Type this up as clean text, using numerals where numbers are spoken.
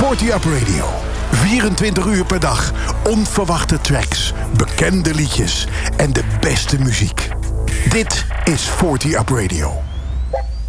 40 Up Radio. 24 uur per dag. Onverwachte tracks, bekende liedjes en de beste muziek. Dit is 40 Up Radio.